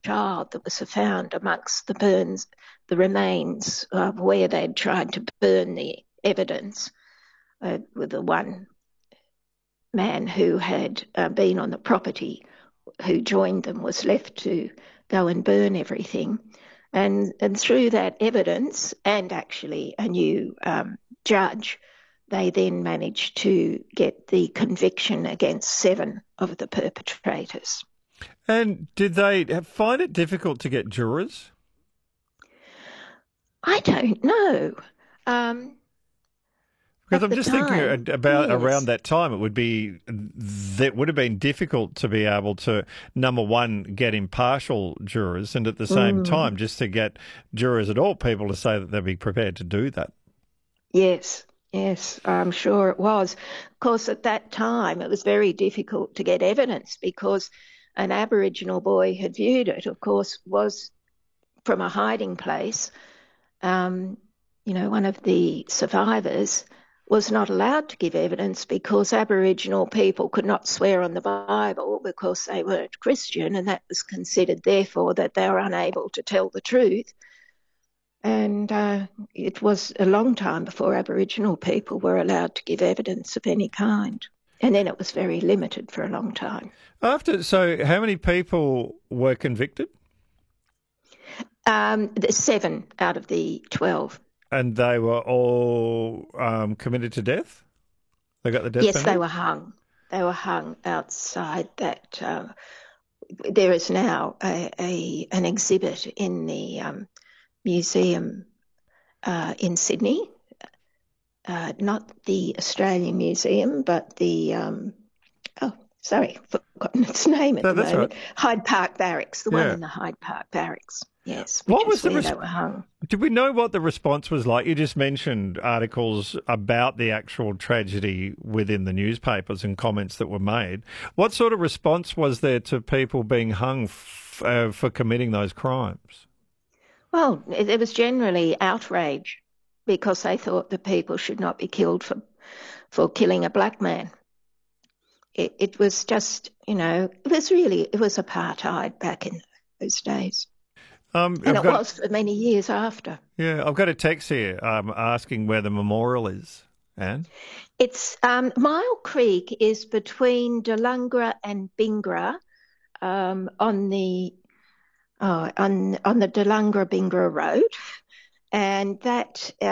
child that was found amongst the remains of where they'd tried to burn the evidence, with the one man who had been on the property who joined them was left to go and burn everything. And through that evidence and actually a new judge, they then managed to get the conviction against 7 of the perpetrators. And did they find it difficult to get jurors? I don't know. Because At I'm the just thinking time, about yes. around that time, it would have been difficult to be able to, number one, get impartial jurors, and at the same time, just to get jurors at all, people to say that they'd be prepared to do that. Yes, yes, I'm sure it was. Of course, at that time, it was very difficult to get evidence because an Aboriginal boy had viewed it, of course, was from a hiding place. One of the survivors was not allowed to give evidence because Aboriginal people could not swear on the Bible because they weren't Christian, and that was considered, therefore, that they were unable to tell the truth. And it was a long time before Aboriginal people were allowed to give evidence of any kind. And then it was very limited for a long time. So how many people were convicted? The 7 out of the 12. And they were all committed to death? They got the death penalty? Yes, they were hung. They were hung outside that. There is now an exhibit in the museum in Sydney, not the Australian Museum, but the forgotten its name at the moment. Right. Hyde Park Barracks, the one in the Hyde Park Barracks. Yes, what was where they were hung. Did we know what the response was like? You just mentioned articles about the actual tragedy within the newspapers and comments that were made. What sort of response was there to people being hung for committing those crimes? Well, there was generally outrage because they thought that people should not be killed for killing a black man. It was just, it was apartheid back in those days. And it was for many years after. Yeah, I've got a text here asking where the memorial is, Anne. It's Mile Creek is between Delungra and Bingra, on the Delungra-Bingra Road, and that